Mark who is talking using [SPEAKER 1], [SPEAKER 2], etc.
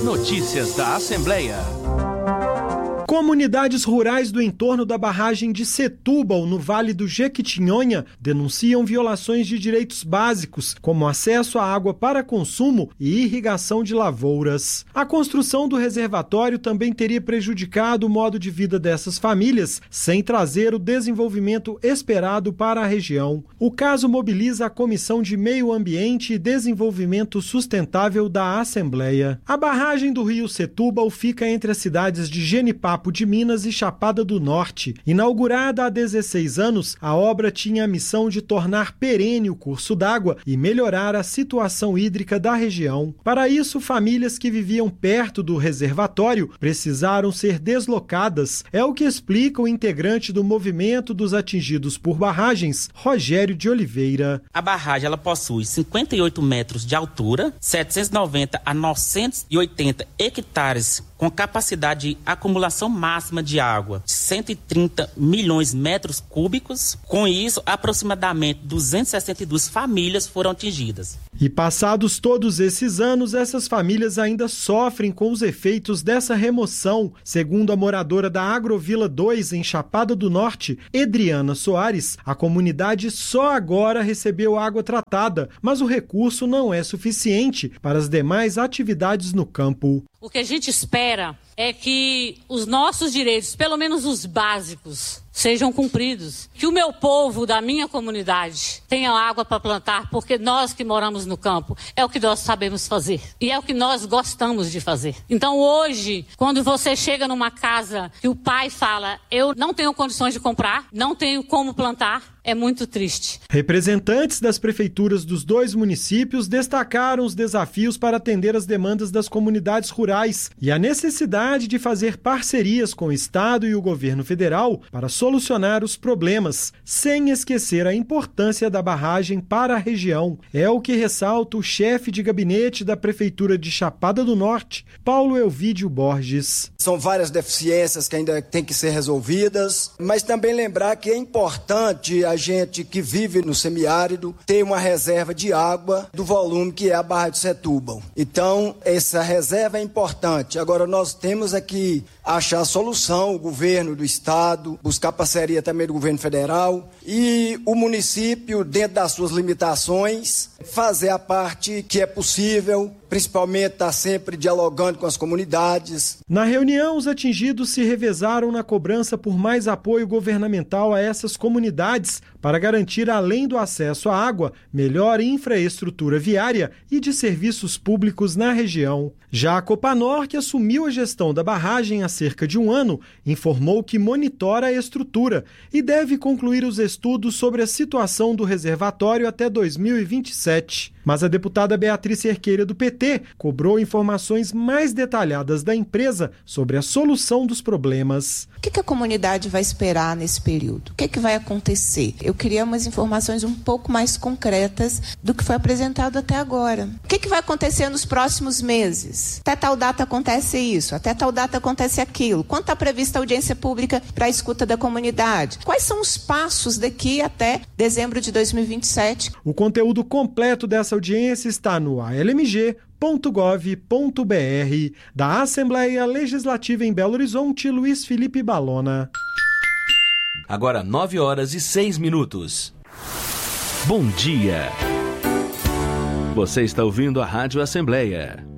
[SPEAKER 1] Notícias da Assembleia.
[SPEAKER 2] Comunidades rurais do entorno da barragem de Setúbal, no Vale do Jequitinhonha, denunciam violações de direitos básicos, como acesso à água para consumo e irrigação de lavouras. A construção do reservatório também teria prejudicado o modo de vida dessas famílias, sem trazer o desenvolvimento esperado para a região. O caso mobiliza a Comissão de Meio Ambiente e Desenvolvimento Sustentável da Assembleia. A barragem do rio Setúbal fica entre as cidades de Genipapo de Minas e Chapada do Norte. Inaugurada há 16 anos, a obra tinha a missão de tornar perene o curso d'água e melhorar a situação hídrica da região. Para isso, famílias que viviam perto do reservatório precisaram ser deslocadas. É o que explica o integrante do movimento dos atingidos por barragens, Rogério de Oliveira.
[SPEAKER 3] A barragem ela possui 58 metros de altura, 790 a 980 hectares, com capacidade de acumulação máxima de água de 130 milhões de metros cúbicos. Com isso, aproximadamente 262 famílias foram atingidas.
[SPEAKER 2] E passados todos esses anos, essas famílias ainda sofrem com os efeitos dessa remoção. Segundo a moradora da Agrovila 2, em Chapada do Norte, Edriana Soares, a comunidade só agora recebeu água tratada, mas o recurso não é suficiente para as demais atividades no campo.
[SPEAKER 4] O que a gente espera é que os nossos direitos, pelo menos os básicos, sejam cumpridos. Que o meu povo da minha comunidade tenha água para plantar, porque nós que moramos no campo, é o que nós sabemos fazer. E é o que nós gostamos de fazer. Então hoje, quando você chega numa casa que o pai fala, eu não tenho condições de comprar, não tenho como plantar, é muito triste.
[SPEAKER 2] Representantes das prefeituras dos dois municípios destacaram os desafios para atender as demandas das comunidades rurais e a necessidade de fazer parcerias com o Estado e o governo federal para solucionar os problemas, sem esquecer a importância da barragem para a região. É o que ressalta o chefe de gabinete da Prefeitura de Chapada do Norte, Paulo Elvídio Borges.
[SPEAKER 5] São várias deficiências que ainda têm que ser resolvidas, mas também lembrar que é importante a gente que vive no semiárido ter uma reserva de água do volume que é a barragem de Setúbal. Então, essa reserva é importante. Agora, nós temos aqui achar a solução, o governo do estado, buscar parceria também do governo federal e o município, dentro das suas limitações, fazer a parte que é possível, principalmente estar sempre dialogando com as comunidades.
[SPEAKER 2] Na reunião, os atingidos se revezaram na cobrança por mais apoio governamental a essas comunidades para garantir, além do acesso à água, melhor infraestrutura viária e de serviços públicos na região. Já a Copanor, que assumiu a gestão da barragem há cerca de um ano, informou que monitora a estrutura e deve concluir os estudos sobre a situação do reservatório até 2027. Mas a deputada Beatriz Cerqueira, do PT, cobrou informações mais detalhadas da empresa sobre a solução dos problemas.
[SPEAKER 6] O que a comunidade vai esperar nesse período? O que vai acontecer? Eu queria umas informações um pouco mais concretas do que foi apresentado até agora. O que vai acontecer nos próximos meses? Até tal data acontece isso, até tal data acontece aquilo. Quanto está prevista a audiência pública para a escuta da comunidade? Quais são os passos daqui até dezembro de 2027?
[SPEAKER 2] O conteúdo completo dessa audiência está no almg.gov.br. Da Assembleia Legislativa em Belo Horizonte, Luiz Felipe Balona.
[SPEAKER 1] Agora 9h06. Bom dia. Você está ouvindo a Rádio Assembleia.